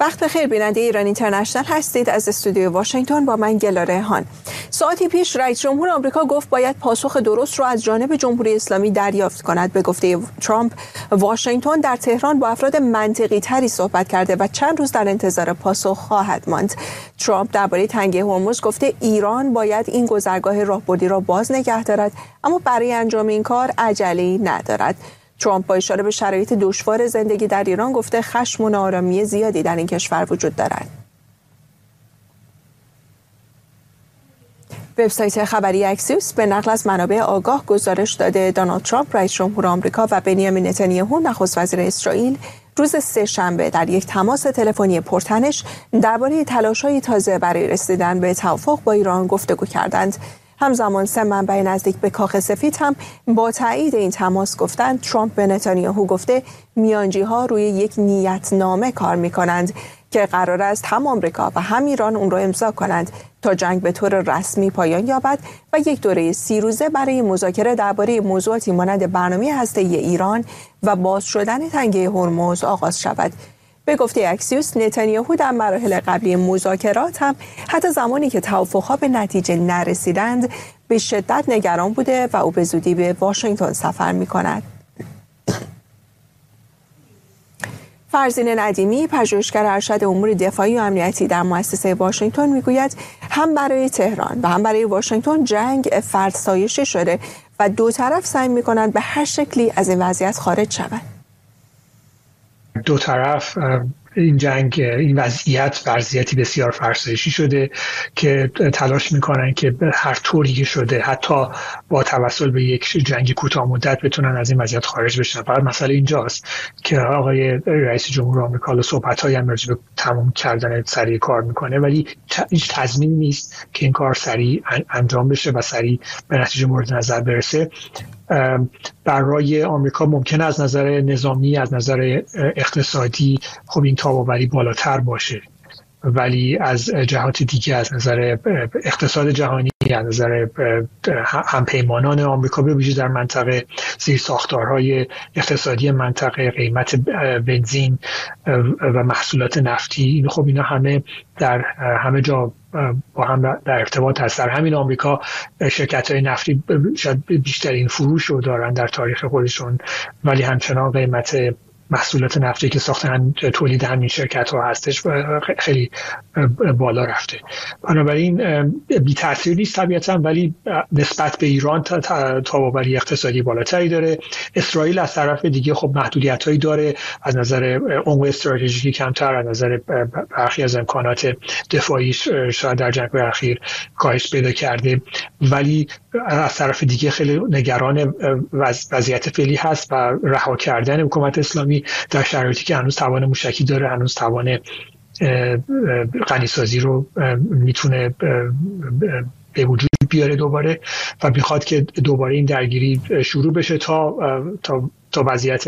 وقت بخیر بیننده ایران اینترنشنال هستید. از استودیو واشنگتن با من گلا ریحان. ساعتی پیش رئیس جمهور آمریکا گفت باید پاسخ درست را از جانب جمهوری اسلامی دریافت کند. به گفته ترامپ، واشنگتن در تهران با افراد منطقی تری صحبت کرده و چند روز در انتظار پاسخ خواهد ماند. ترامپ درباره تنگه هرمز گفته ایران باید این گذرگاه راهبردی را باز نگه دارد، اما برای انجام این کار عجله‌ای ندارد. ترامپ با اشاره به شرایط دشوار زندگی در ایران گفته خشم و ناآرامی زیادی در این کشور وجود دارد. وبسایت خبری اکسیوس به نقل از منابع آگاه گزارش داده دونالد ترامپ رئیس جمهور آمریکا و بنیامین نتانیاهو نخست وزیر اسرائیل روز سه‌شنبه در یک تماس تلفنی پرتنش درباره تلاش‌های تازه برای رسیدن به توافق با ایران گفتگو کردند. همزمان 3 منبع نزدیک به کاخ سفید هم با تایید این تماس گفتند ترامپ به نتانیاهو گفته میانجی‌ها روی یک نیتنامه کار می‌کنند که قرار است هم آمریکا و هم ایران اون را امضا کنند تا جنگ به طور رسمی پایان یابد و یک دوره 30 روزه برای مذاکره درباره موضوعاتی مانند برنامه هسته‌ای ایران و باز شدن تنگه هرمز آغاز شود. به گفته اکسیوس، نتانیاهو در مراحل قبلی مذاکرات هم حتی زمانی که توافق‌ها به نتیجه نرسیدند به شدت نگران بوده و او به زودی به واشنگتن سفر می‌کند. فرزین ندیمی، پژوهشگر ارشد امور دفاعی و امنیتی در مؤسسه واشنگتن میگوید هم برای تهران و هم برای واشنگتن جنگ فرسایشی شده و دو طرف سعی می‌کنند به هر شکلی از این وضعیت خارج شوند. دو طرف این جنگ، این وضعیتی بسیار فرسایشی شده که تلاش میکنن که به هر طوری که شده حتی با توسل به یک جنگ کوتاه مدت بتونن از این وضعیت خارج بشن. فقط مسئله اینجاست که آقای رئیس جمهور آمریکا صحبت‌های هم راجع به تمام کردن سریع کار میکنه، ولی هیچ تضمینی نیست که این کار سریع انجام بشه و سریع به نتیجه مورد نظر برسه. برای آمریکا ممکنه از نظر نظامی، از نظر اقتصادی خب این تاب‌آوری بالاتر باشه، ولی از جهات دیگه از نظر اقتصاد جهانی، از نظر همپیمانان آمریکا به ویژه در منطقه، زیرساختارهای اقتصادی منطقه، قیمت بنزین و محصولات نفتی، این خب اینا همه در همه جا با هم در ارتباط هست. در همین آمریکا شرکت‌های نفتی شاید بیشترین فروش رو دارن در تاریخ خودشون، ولی همچنان قیمت محصولات نفتی که ساختن تولید همین شرکت‌ها هستش خیلی بالا رفته. بنابراین بی تاثیر نیست طبیعتاً، ولی نسبت به ایران تاب‌آوری اقتصادی بالاتری داره. اسرائیل از طرف دیگه خب محدودیت‌هایی داره، از نظر عمق استراتژیکی کمتر، از نظر برخی از امکانات دفاعیش شاید در جنگ‌های اخیر کاهش پیدا کرده، ولی از طرف دیگه خیلی نگران وضعیت فعلی هست و رها کردن حکومت اسلامی در شرایطی که هنوز توان موشکی داره، هنوز توان غنیسازی رو میتونه به وجود بیاره دوباره و میخواد که دوباره این درگیری شروع بشه تا وضعیت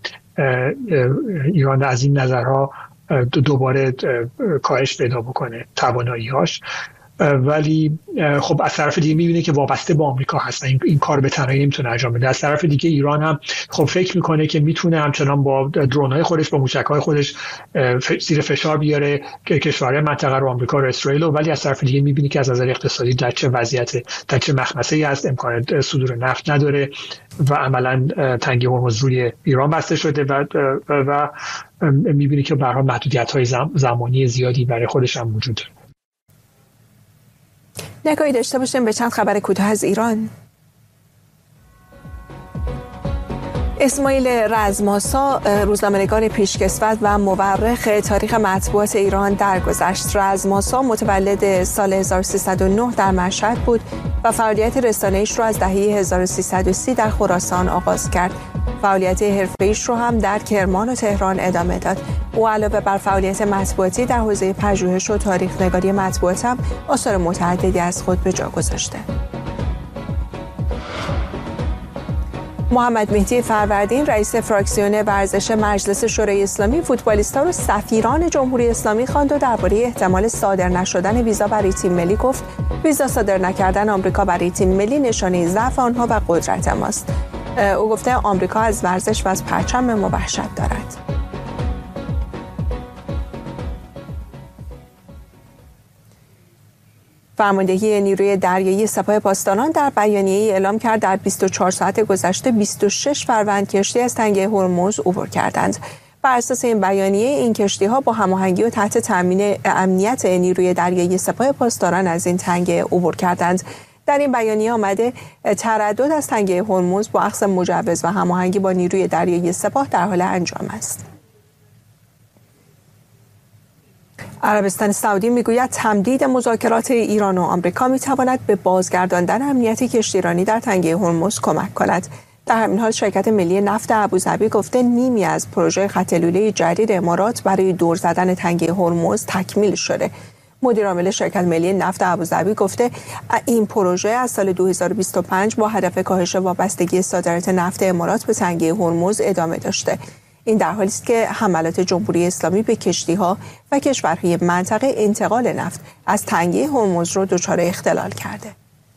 ایران از این نظرها دوباره کاهش پیدا بکنه توانایی‌هاش. ولی خب از طرف دیگه میبینه که وابسته با آمریکا هست، این کار به تنهایی نمیتونه انجام بده. از طرف دیگه ایران هم خب فکر میکنه که میتونه همچنان با درون‌های خودش، با موشک‌های خودش زیر فشار بیاره که کشورهای منطقه رو، آمریکا و اسرائیل، ولی از طرف دیگه میبینه که از نظر اقتصادی در چه وضعیت، در چه مخمسه‌ای هست، امکان صدور نفت نداره و عملاً تنگه هرمز روی ایران بسته شده و میبینه که به هر حال محدودیت‌های زمانی زیادی برای خودش هم وجود داره. نگاهی داشته باشیم به چند خبر کوتاه از ایران. اسماعیل رزماسا، روزنامه‌نگار پیشکسوت و مورخ تاریخ مطبوعات ایران درگذشت. رزماسا متولد سال 1309 در مشهد بود و فعالیت رسانه‌ایش را از دهه 1330 در خراسان آغاز کرد. فعالیت حرفه‌ایش رو هم در کرمان و تهران ادامه داد. او علاوه بر فعالیت مطبوعاتی در حوزه پژوهش و تاریخ نگاری مطبوعات هم آثار متعددی از خود به جا گذاشته. محمد مهدی فروردین، رئیس فراکسیون ورزش مجلس شورای اسلامی، فوتبالیست‌ها رو سفیران جمهوری اسلامی خواند و درباره احتمال صادر نشدن ویزا برای تیم ملی گفت ویزا صادر نکردن آمریکا برای تیم ملی نشانه ضعف آنها و قدرت ماست. او گفته آمریکا از ورزش و از پرچم ما وحشت دارد. فرماندهی نیروی دریایی سپاه پاسداران در بیانیه‌ای اعلام کرد در 24 ساعت گذشته 26 فروند کشتی از تنگه هرمز عبور کردند. بر اساس این بیانیه این کشتی‌ها با هماهنگی و تحت تامین امنیت نیروی دریایی سپاه پاسداران از این تنگه عبور کردند. در این بیانیه آمده تردد از تنگه هرمز با اخذ مجوز و هماهنگی با نیروی دریایی سپاه در حال انجام است. عربستان سعودی میگوید تمدید مذاکرات ایران و آمریکا میتواند به بازگرداندن امنیت کشتیرانی در تنگه هرمز کمک کند. در همین حال شرکت ملی نفت ابوظبی گفته نیمی از پروژه خط لوله جدید امارات برای دور زدن تنگه هرمز تکمیل شده. مدیر عامل شرکت ملی نفت ابوظبی گفته این پروژه از سال 2025 با هدف کاهش وابستگی صادرات نفت امارات به تنگه هرمز ادامه داشته. این در حالی است که حملات جمهوری اسلامی به کشتی‌ها و کشورهای منطقه انتقال نفت از تنگه هرمز را دچار اختلال کرده.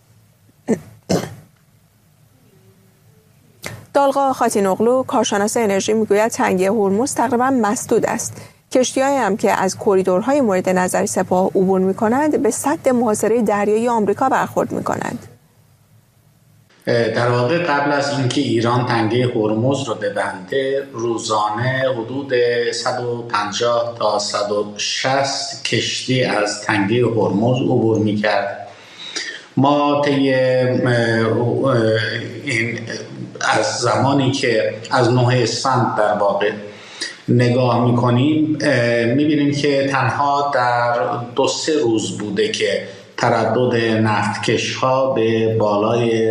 دالغا خاتینوغلو کارشناس انرژی میگوید تنگه هرمز تقریبا مسدود است. کشتی‌هایی هم که از کوریدورهای مورد نظر سپاه عبور می‌کنند به سد محاصره دریایی آمریکا برخورد می‌کنند. در واقع قبل از اینکه ایران تنگه هرمز رو ببنده روزانه حدود 150 تا 160 کشتی از تنگه هرمز عبور می‌کرد. ما طی این از زمانی که از 9 اسفند در واقع نگاه میکنیم میبینیم که تنها در 2-3 روز بوده که تردد نفتکش ها به بالای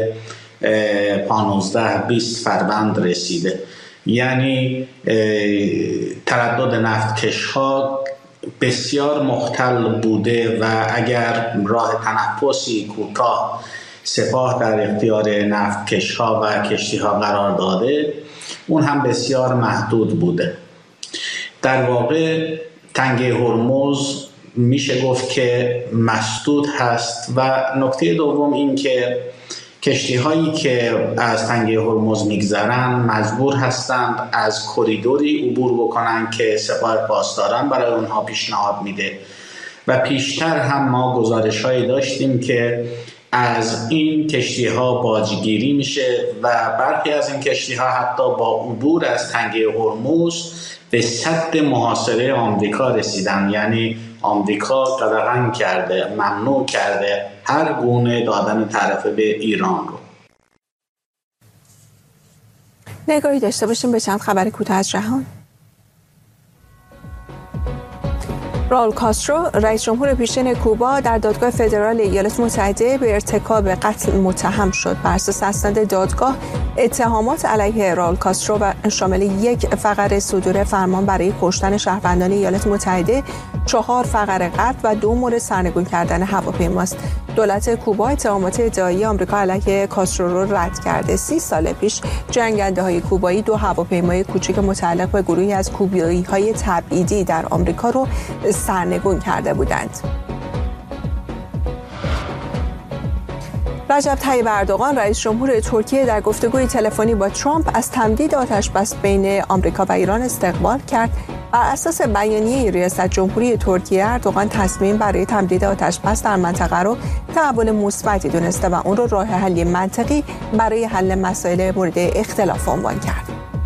15-20 فروند رسیده. یعنی تردد نفتکش ها بسیار مختل بوده و اگر راه تنفسی کوتاه سپاه در اختیار نفتکش ها و کشتی ها قرار داده اون هم بسیار محدود بوده. در واقع تنگه هرمز میشه گفت که مسدود هست و نکته دوم این که کشتی هایی که از تنگه هرمز میگذرن مجبور هستند از کریدوری عبور بکنن که سپاه پاسداران برای اونها پیشنهاد میده و پیشتر هم ما گزارش هایی داشتیم که از این کشتی ها باجگیری میشه و برخی از این کشتی ها حتی با عبور از تنگه هرمز به سد محاصره آمریکا رسیدن. یعنی آمریکا قدغن کرده، ممنوع کرده هر گونه دادن تعرفه به ایران رو. نگاهی داشته باشیم به چند خبر کوتاه از جهان. راول کاسترو رئیس جمهور پیشین کوبا در دادگاه فدرال ایالات متحده به ارتکاب قتل متهم شد. بر اساس اسناد دادگاه اتهامات علیه راول کاسترو و شامل 1 فقره صدور فرمان برای کشتن شهروندان ایالات متحده، 4 فقره قتل و 2 مورد سرنگون کردن هواپیماست. دولت کوبا اتهامات ادعایی آمریکا علیه کاسترو را رد کرده. 30 سال پیش جنگنده‌های کوبایی 2 هواپیمای کوچک متعلق به گروهی از کوبایی‌های تبعیدی در آمریکا رو سرنگون کرده بودند. رجب طیب اردوغان رئیس جمهور ترکیه در گفتگوی تلفنی با ترامپ از تمدید آتش‌بس بین آمریکا و ایران استقبال کرد. بر اساس بیانیه ریاست جمهوری ترکیه، اردوغان تصمیم برای تمدید آتش‌بس در منطقه رو تحول مثبتی دونسته و اون رو راه حلی منطقی برای حل مسائل مورد اختلاف عنوان کرد.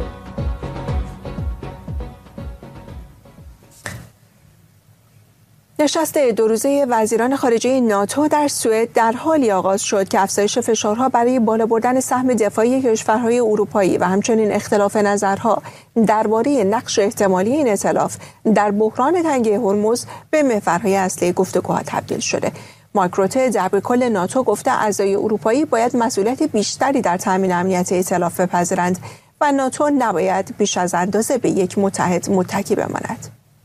نشست 2 روزه وزیران خارجه ناتو در سوئد در حالی آغاز شد که افزایش فشارها برای بالا بردن سهم دفاعی کشورهای اروپایی و همچنین اختلاف نظرها درباره نقش احتمالی این ائتلاف در بحران تنگه هرمز به محورهای اصلی گفتگوها تبدیل شده. مارک روته دبیرکل ناتو گفته اعضای اروپایی باید مسئولیت بیشتری در تامین امنیت ائتلاف بپذیرند و ناتو نباید بیش از اندازه به یک متحد متکی بماند.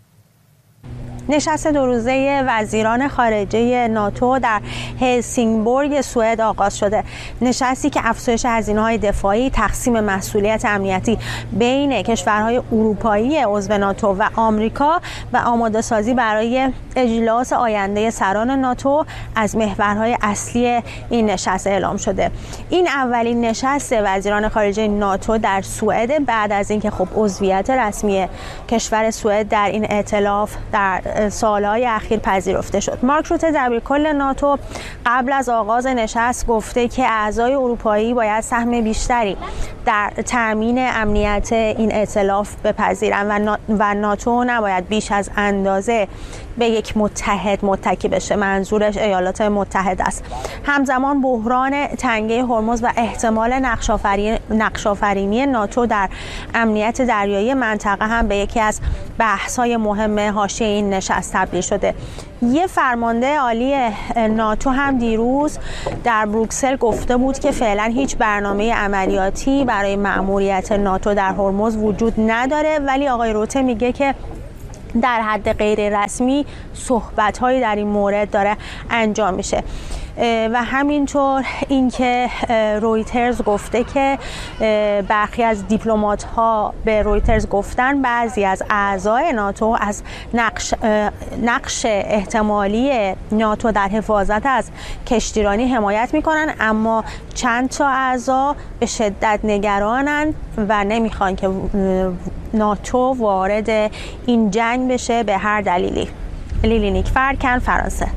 نشست 2 روزه وزیران خارجه ناتو در هلسینگبورگ سوئد آغاز شده. نشستی که افزایش هزینه‌های دفاعی، تقسیم مسئولیت امنیتی بین کشورهای اروپایی عضو ناتو و آمریکا و آماده سازی برای اجلاس آینده سران ناتو از محورهای اصلی این نشست اعلام شده. این اولین نشست وزیران خارجه ناتو در سوئد بعد از اینکه عضویت رسمی کشور سوئد در این ائتلاف در در سالهای اخیر پذیرفته شد. مارک روته دبیرکل ناتو قبل از آغاز نشست گفته که اعضای اروپایی باید سهم بیشتری در تامین امنیت این ائتلاف بپذیرند و ناتو نباید بیش از اندازه به یک متحد متکی بشه. منظورش ایالات متحده است. همزمان بحران تنگه هرمز و احتمال نقش‌آفرینی ناتو در امنیت دریایی منطقه هم به یکی از بحث‌های مهم حاشیه این نشست تبدیل شده. یه فرمانده عالی ناتو هم دیروز در بروکسل گفته بود که فعلا هیچ برنامه عملیاتی برای مأموریت ناتو در هرمز وجود نداره، ولی آقای روته میگه که در حد غیر رسمی صحبت‌هایی در این مورد داره انجام میشه. و همینطور اینکه رویترز گفته که برخی از دیپلمات‌ها به رویترز گفتن بعضی از اعضای ناتو از نقش احتمالی ناتو در حفاظت از کشتیرانی حمایت میکنن، اما چند تا اعضا به شدت نگرانن و نمیخوان که ناتو وارد این جنگ بشه به هر دلیلی. لیلی نیکفرکن، فرانسه.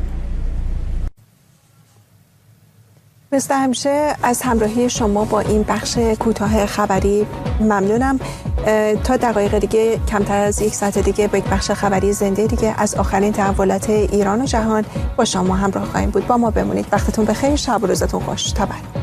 مثل همیشه از همراهی شما با این بخش کوتاه خبری ممنونم. تا دقایق دیگه، کمتر از یک ساعت دیگه، با یک بخش خبری زنده دیگه از آخرین تحولات ایران و جهان با شما همراه خواهیم بود. با ما بمونید. وقتتون بخیر، شب و روزتون خوش. تا بعد.